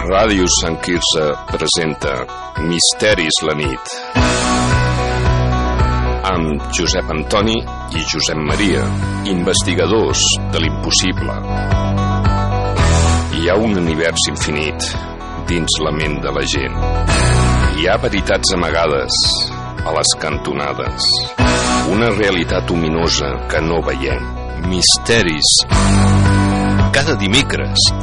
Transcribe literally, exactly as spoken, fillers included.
Ràdio Sant Quirze presenta Misteris la nit amb Josep Antoni i Josep Maria, investigadors de l'impossible. Hi ha un univers infinit dins la ment de la gent. Hi ha veritats amagades a les cantonades. Una realitat ominosa que no veiem. Misteris. Cada dimecres